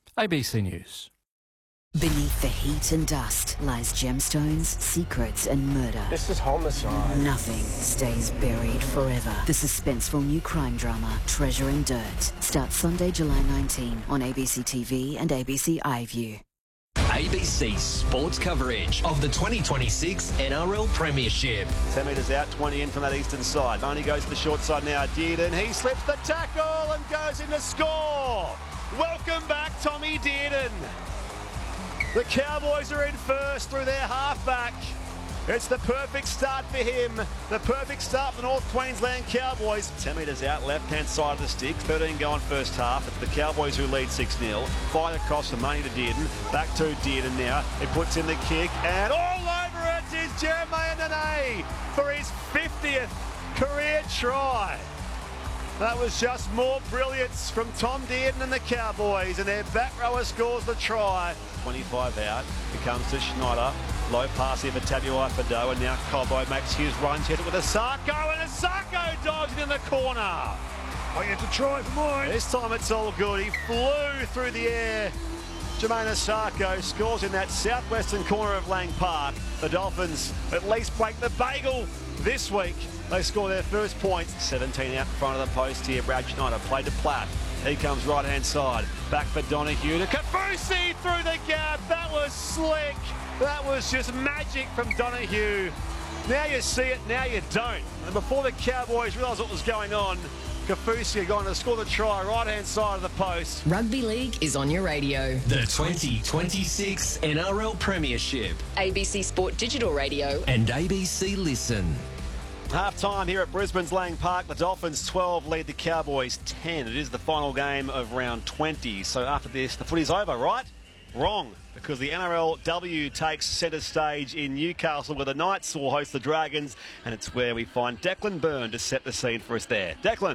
ABC News. Beneath the heat and dust lies gemstones, secrets and murder. This is homicide. Nothing stays buried forever. The suspenseful new crime drama, Treasure and Dirt, starts Sunday, July 19 on ABC TV and ABC iView. ABC sports coverage of the 2026 NRL Premiership. 10 metres out, 20 in from that eastern side. Only goes to the short side now. Dearden, he slips the tackle and goes in to score. Welcome back, Tommy Dearden. The Cowboys are in first through their halfback. It's the perfect start for him. The perfect start for the North Queensland Cowboys. 10 metres out, left-hand side of the stick. 13 going first half. It's the Cowboys who lead 6-0. Fight across the money to Dearden. Back to Dearden now. He puts in the kick. And all over it is Jermaine Nene for his 50th career try. That was just more brilliance from Tom Dearden and the Cowboys, and their back rower scores the try. 25 out, it comes to Schneider. Low pass here for Tabuai Fidow, and now Cobbo makes his run, hit it with Asako, and Asako dodged in the corner. I get to try for mine. This time it's all good. He flew through the air. Jermaine Asako scores in that southwestern corner of Lang Park. The Dolphins at least break the bagel this week. They score their first points. 17 out in front of the post here. Brad Schneider played to Platt. He comes right-hand side. Back for Donahue to Kafusi through the gap. That was slick. That was just magic from Donahue. Now you see it, now you don't. And before the Cowboys realised what was going on, Kafusi had gone to score the try right-hand side of the post. Rugby League is on your radio. The 2026 NRL Premiership. ABC Sport Digital Radio. And ABC Listen. Half-time here at Brisbane's Lang Park. The Dolphins 12 lead the Cowboys 10. It is the final game of round 20. So after this, the footy's over, right? Wrong, because the NRLW takes centre stage in Newcastle, where the Knights will host the Dragons, and it's where we find Declan Byrne to set the scene for us there. Declan.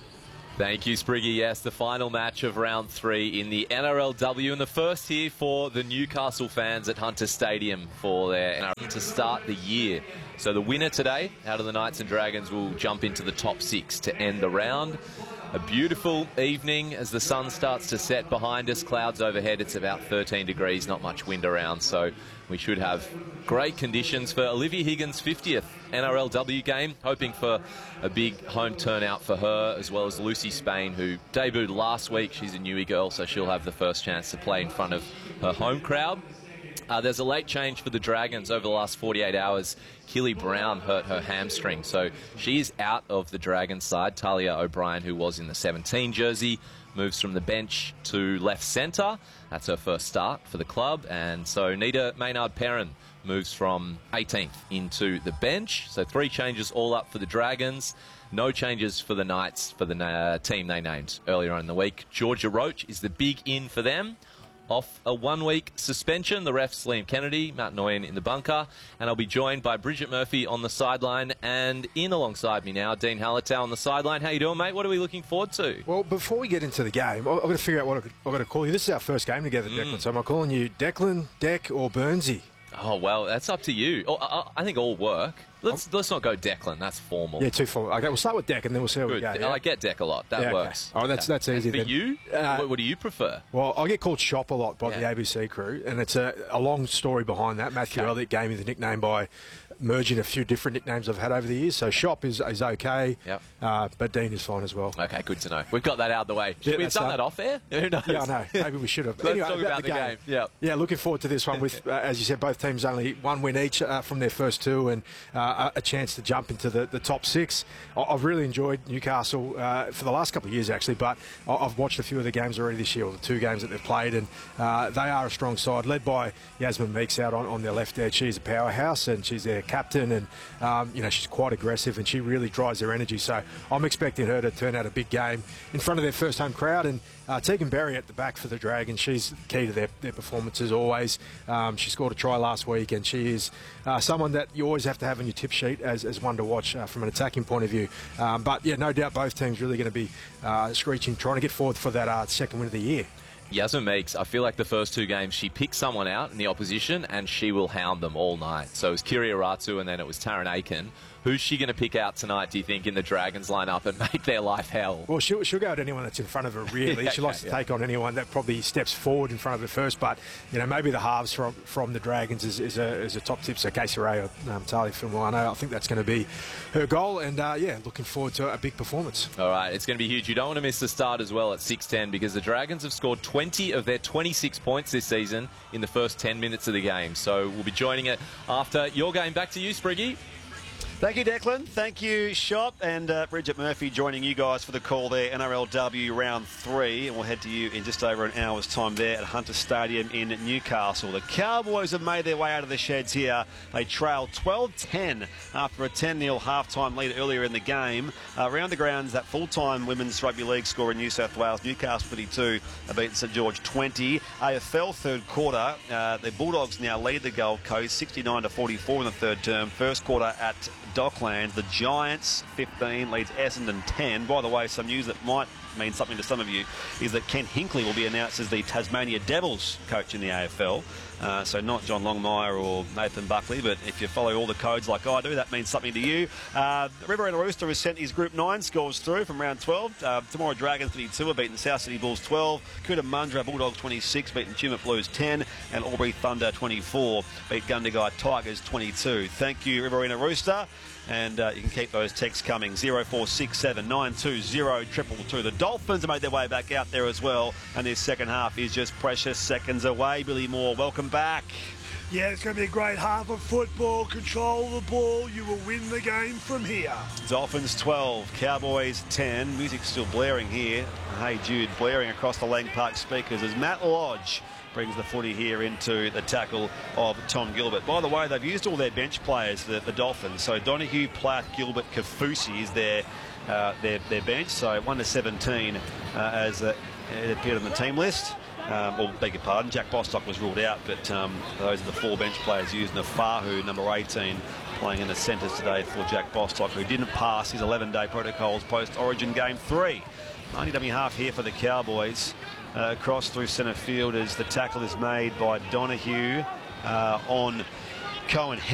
Thank you, Spriggy. Yes, the final match of round 3 in the NRLW, and the first here for the Newcastle fans at Hunter Stadium for their NRL to start the year. So the winner today out of the Knights and Dragons will jump into the top 6 to end the round. A beautiful evening as the sun starts to set behind us. Clouds overhead. It's about 13 degrees, not much wind around, so we should have great conditions for Olivia Higgins' 50th NRLW game. Hoping for a big home turnout for her, as well as Lucy Spain, who debuted last week. She's a newie girl, so she'll have the first chance to play in front of her home crowd. There's a late change for the Dragons over the last 48 hours. Killy Brown hurt her hamstring, so she's out of the Dragons side. Talia O'Brien, who was in the 17 jersey, moves from the bench to left centre. That's her first start for the club. And so Nita Maynard-Perrin moves from 18th into the bench. So 3 changes all up for the Dragons. No changes for the Knights, for the team they named earlier on in the week. Georgia Roach is the big in for them. Off a 1-week suspension. The refs Liam Kennedy, Matt Noyen in the bunker, and I'll be joined by Bridget Murphy on the sideline, and in alongside me now, Dean Hallertau on the sideline. How you doing, mate? What are we looking forward to? Well, before we get into the game, I've got to figure out what I've got to call you. This is our first game together, Declan, so am I calling you Declan, Deck, or Burnsy? Oh, well, that's up to you. I think all work. Let's not go Declan. That's formal. Yeah, too formal. Okay, we'll start with Deck and then we'll see how we go. Yeah? I get Deck a lot. That works. Okay. Oh, that's easy. And for you, what do you prefer? Well, I get called Shop a lot by the ABC crew, and it's a long story behind that. Matthew Elliott gave me the nickname by merging a few different nicknames I've had over the years. So Shop is okay, but Dean is fine as well. Okay, good to know. We've got that out of the way. Should we have done that off air? Who knows? Yeah, I know. Maybe we should have. Let's talk about the game. Yeah, looking forward to this one with, as you said, both teams only 1 win each from their first 2, and a chance to jump into the top 6. I've really enjoyed Newcastle for the last couple of years, actually, but I've watched a few of the games already this year, or the 2 games that they've played, and they are a strong side, led by Yasmin Meeks out on their left there. She's a powerhouse, and she's their captain, and she's quite aggressive, and she really drives their energy. So I'm expecting her to turn out a big game in front of their first home crowd. And Tegan Berry at the back for the Dragons, she's key to their performances always. She scored a try last week, and she is someone that you always have to have on your tip sheet as one to watch from an attacking point of view. But yeah, no doubt both teams really going to be screeching, trying to get forward for that second win of the year. Yasmin Meeks, I feel like the first 2 games she picked someone out in the opposition and she will hound them all night. So it was Kiria Ratu and then it was Taryn Aiken Who's she going to pick out tonight, do you think, in the Dragons lineup and make their life hell? Well, she'll go at anyone that's in front of her, really. She likes to take on anyone that probably steps forward in front of her first. But, maybe the halves from the Dragons is a top tip. So Casey Ray or Talia Filmano, I think that's going to be her goal. And, looking forward to a big performance. All right, it's going to be huge. You don't want to miss the start as well at 6:10 because the Dragons have scored 20 of their 26 points this season in the first 10 minutes of the game. So we'll be joining it after your game. Back to you, Spriggy. Thank you, Declan. Thank you, Shop. And Bridget Murphy joining you guys for the call there, NRLW round 3. And we'll head to you in just over an hour's time there at Hunter Stadium in Newcastle. The Cowboys have made their way out of the sheds here. They trail 12-10 after a 10-0 half-time lead earlier in the game. Around the grounds, that full-time Women's Rugby League score in New South Wales, Newcastle 32, beaten St George 20. AFL third quarter, the Bulldogs now lead the Gold Coast 69-44 in the third term. First quarter at Docklands, the Giants 15 leads Essendon 10. By the way, some news that might mean something to some of you is that Ken Hinkley will be announced as the Tasmania Devils coach in the AFL. So not John Longmire or Nathan Buckley, but if you follow all the codes like I do, that means something to you. Riverina Rooster has sent his Group 9 scores through from round 12. Tomorrow Dragons 32 have beaten South City Bulls 12. Cootamundra Bulldogs 26 beaten Tumut Blues 10. And Albury Thunder 24 beat Gundagai Tigers 22. Thank you, Riverina Rooster. And you can keep those texts coming. 0467 920 222. The Dolphins have made their way back out there as well. And this second half is just precious seconds away. Billy Moore, welcome back. Yeah, it's going to be a great half of football. Control the ball. You will win the game from here. Dolphins 12, Cowboys 10. Music's still blaring here. Hey Jude blaring across the Lang Park speakers as Matt Lodge brings the footy here into the tackle of Tom Gilbert. By the way, they've used all their bench players, the Dolphins. So Donahue, Platt, Gilbert, Kafusi is their bench. So 1 to 17 as it appeared on the team list. Beg your pardon, Jack Bostock was ruled out, but those are the 4 bench players used. Nafahu, number 18, playing in the centres today for Jack Bostock, who didn't pass his 11-day protocols post-Origin Game 3. 90 dummy half here for the Cowboys. Across through centre field as the tackle is made by Donahue on Cohen.